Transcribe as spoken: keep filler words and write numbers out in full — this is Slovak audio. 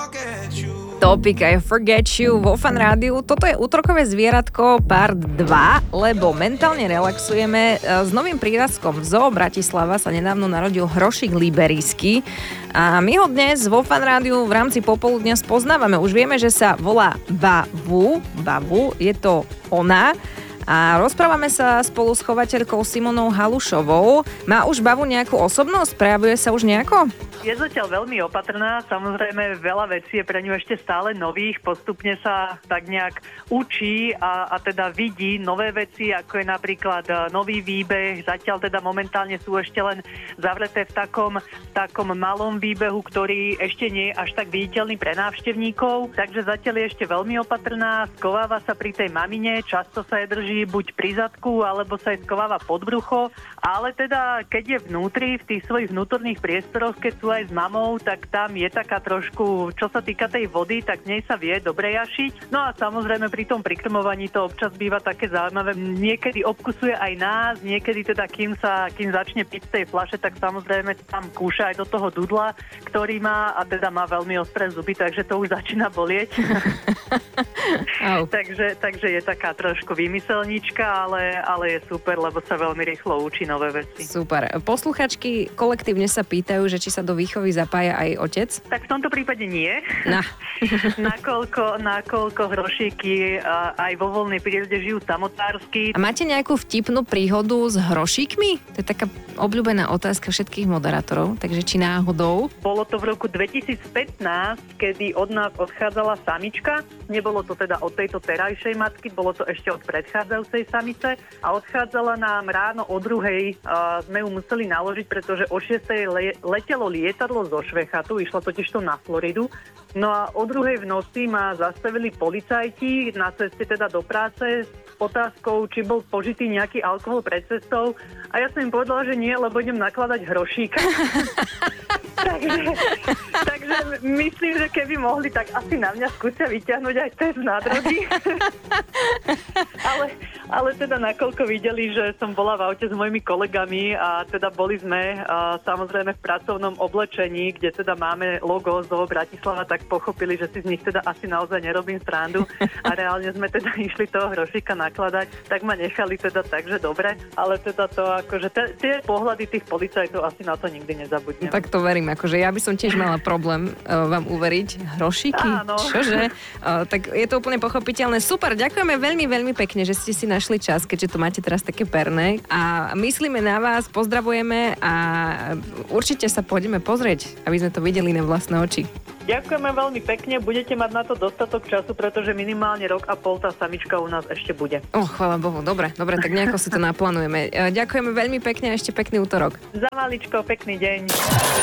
Topik I Forget You vo Fan Rádiu. Toto je útorkové zvieratko part dva, lebo mentálne relaxujeme. S novým príraskom v Zoo Bratislava sa nedávno narodil hrošík liberijský a my ho dnes vo Fan Rádiu v rámci popoludnia spoznávame. Už vieme, že sa volá Bavu. Bavu, je to ona. A rozprávame sa spolu s chovateľkou Simonou Halušovou. Má už Bavu nejakú osobnosť? Prejavuje sa už nejako? Je zatiaľ veľmi opatrná, samozrejme veľa vecí je pre ňu ešte stále nových, postupne sa tak nejak učí a, a teda vidí nové veci, ako je napríklad nový výbeh, zatiaľ teda momentálne sú ešte len zavreté v takom, takom malom výbehu, ktorý ešte nie je až tak viditeľný pre návštevníkov, takže zatiaľ je ešte veľmi opatrná, skováva sa pri tej mamine, často sa jej drží buď pri zadku, alebo sa jej skováva pod brucho, ale teda keď je vnútri, v tých svojich vnútorných priestoroch, keď sú aj s mamou, tak tam je taká trošku, čo sa týka tej vody, tak nej sa vie dobre jašiť. No a samozrejme pri tom prikrmovaní to občas býva také zaujímavé. Niekedy obkusuje aj nás, niekedy teda kým sa, kým začne piť z tej fľaše, tak samozrejme tam kúša aj do toho dudla, ktorý má a teda má veľmi ostré zuby, takže to už začína bolieť. takže, takže je taká trošku vymyselníčka, ale, ale je super, lebo sa veľmi rýchlo učí nové veci. Super. Posluchačky kolektívne sa pýtajú, že či sa do výchovy zapája aj otec? Tak v tomto prípade nie. No. nakoľko, nakoľko hrošíky aj vo voľnej prírode žijú samotársky. A máte nejakú vtipnú príhodu s hrošíkmi? To je taká obľúbená otázka všetkých moderátorov, takže či náhodou? Bolo to v roku dvetisícpätnásť, kedy od nás odchádzala samička. Nebolo to teda od tejto terajšej matky, bolo to ešte od predchádzajúcej samice a odchádzala nám ráno o druhej. A sme ju museli naložiť, pretože o šiestej le- letelo lietadlo zo Švechatu, išlo totižto na Floridu. No a o druhej v noci ma zastavili policajti na ceste teda do práce s otázkou, či bol požitý nejaký alkohol pred cestou. A ja som im povedala, že nie, lebo idem nakladať hrošíka. takže, takže myslím, že keby mohli, tak asi na mňa skúsia vyťahnuť aj test na drogy. ale, ale teda nakoľko videli, že som bola v aute s mojimi kolegami a teda boli sme a, samozrejme v pracovnom oblečení, kde teda máme logo Zoo Bratislava, tak pochopili, že si z nich teda asi naozaj nerobím srandu a reálne sme teda išli toho hrošíka nakladať, tak ma nechali teda tak, že dobre, ale teda to akože t- tie pohľady tých policajtov asi na to nikdy nezabudnem. Tak to verím, akože ja by som tiež mala problém uh, vám uveriť. Hrošíky? Áno. Čože? Uh, tak je to úplne pochopiteľné. Super, ďakujeme veľmi, veľmi pekne, že ste si našli čas, keďže to máte teraz také perné. A myslíme na vás, pozdravujeme a určite sa pôjdeme pozrieť, aby sme to videli na vlastné oči. Ďakujeme veľmi pekne, budete mať na to dostatok času, pretože minimálne rok a pol tá samička u nás ešte bude. Oh, chvála Bohu, dobre, dobre, tak nejako si to naplánujeme. Ďakujeme veľmi pekne a ešte pekný útorok. Za maličko, pekný deň.